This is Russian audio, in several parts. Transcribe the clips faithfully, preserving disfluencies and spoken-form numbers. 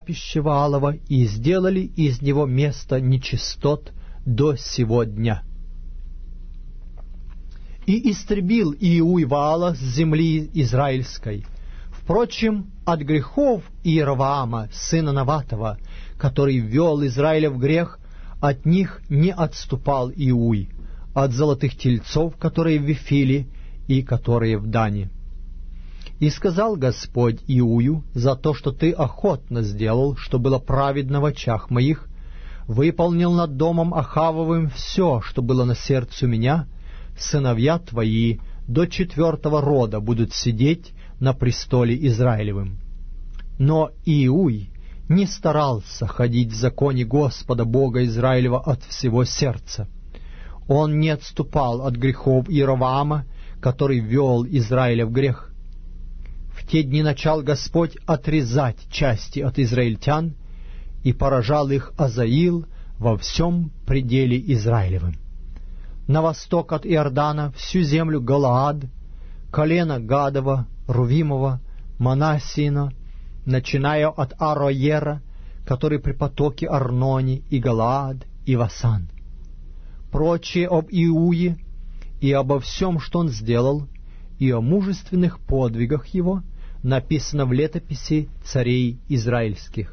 капище Ваалово и сделали из него место нечистот до сего дня. И истребил Иуй Ваала с земли израильской. Впрочем, от грехов Иеровоама, сына Наватова, который ввел Израиля в грех, от них не отступал Иуй, от золотых тельцов, которые в Вифиле и которые в Дане. И сказал Господь Иую: за то, что ты охотно сделал, что было праведно в очах моих, выполнил над домом Ахавовым все, что было на сердце у меня, сыновья твои до четвертого рода будут сидеть на престоле Израилевым. Но Иуй не старался ходить в законе Господа Бога Израилева от всего сердца. Он не отступал от грехов Иеровоама, который ввел Израиля в грех. В те дни начал Господь отрезать части от израильтян, и поражал их Азаил во всем пределе Израилевым. На восток от Иордана всю землю Галаад, колено Гадова, Рувимова, Манассиина, начиная от Ароера, который при потоке Арноне, и Галаад, и Васан. Прочее об Иуе и обо всем, что он сделал, и о мужественных подвигах его написано в летописи царей израильских.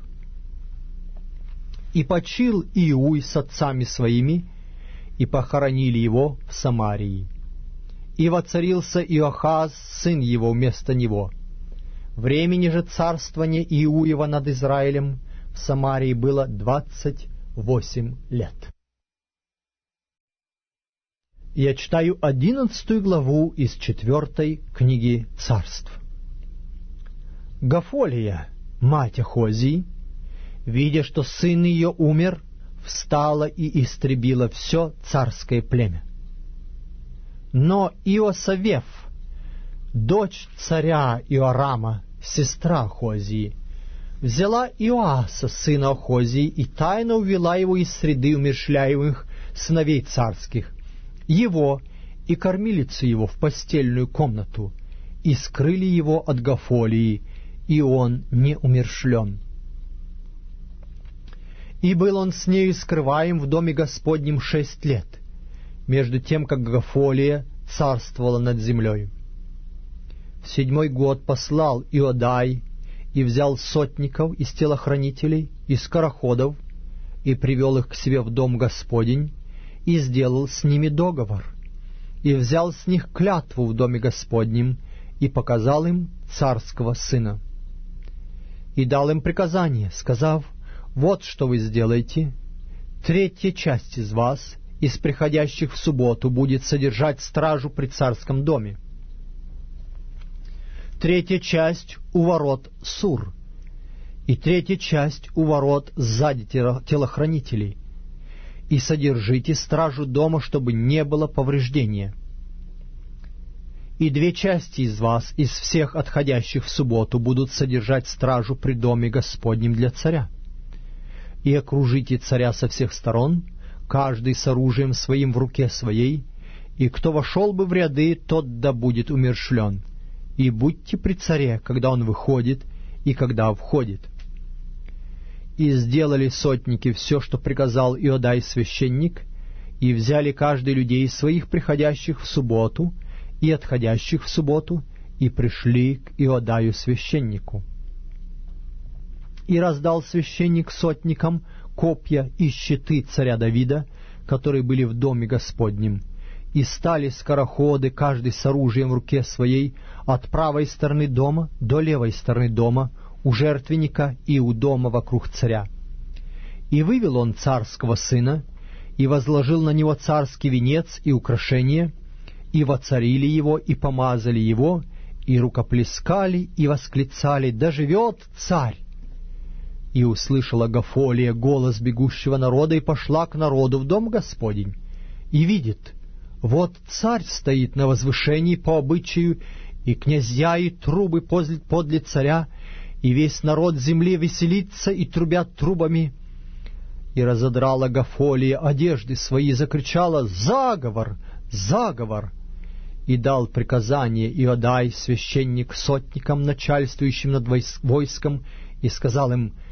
И почил Иуй с отцами своими, и похоронили его в Самарии. И воцарился Иохаз, сын его, вместо него. Времени же царствования Иуева над Израилем в Самарии было двадцать восемь лет. Я читаю одиннадцатую главу из четвертой книги Царств. Гафолия, мать Ахозии, видя, что сын ее умер, встала и истребила все царское племя. Но Иосавеф, дочь царя Иорама, сестра Ахозии, взяла Иоаса, сына Ахозии, и тайно увела его из среды умерщвляемых сыновей царских, его и кормилицу его в постельную комнату, и скрыли его от Гафолии, и он не умерщвлен. И был он с нею скрываем в доме Господнем шесть лет, между тем, как Гафолия царствовала над землей. В седьмой год послал Иодай и взял сотников из телохранителей и скороходов, и привел их к себе в дом Господень, и сделал с ними договор, и взял с них клятву в доме Господнем, и показал им царского сына. И дал им приказание, сказав: вот что вы сделаете: третья часть из вас, из приходящих в субботу, будет содержать стражу при царском доме. Третья часть у ворот Сур, и третья часть у ворот сзади телохранителей. И содержите стражу дома, чтобы не было повреждения. И две части из вас, из всех отходящих в субботу, будут содержать стражу при доме Господнем для царя. И окружите царя со всех сторон, каждый с оружием своим в руке своей, и кто вошел бы в ряды, тот да будет умерщвлен. И будьте при царе, когда он выходит и когда входит. И сделали сотники все, что приказал Иодай священник, и взяли каждый людей своих, приходящих в субботу и отходящих в субботу, и пришли к Иодаю священнику. И раздал священник сотникам копья и щиты царя Давида, которые были в доме Господнем, и стали скороходы, каждый с оружием в руке своей, от правой стороны дома до левой стороны дома, у жертвенника и у дома вокруг царя. И вывел он царского сына, и возложил на него царский венец и украшения, и воцарили его, и помазали его, и рукоплескали, и восклицали: «Да живет царь!» И услышала Гафолия голос бегущего народа, и пошла к народу в дом Господень, и видит: вот царь стоит на возвышении по обычаю, и князья и трубы подле царя, и весь народ земли веселится и трубят трубами. И разодрала Гафолия одежды свои, и закричала: «Заговор! Заговор!» И дал приказание Иодай, священник, сотникам, начальствующим над войском, и сказал им: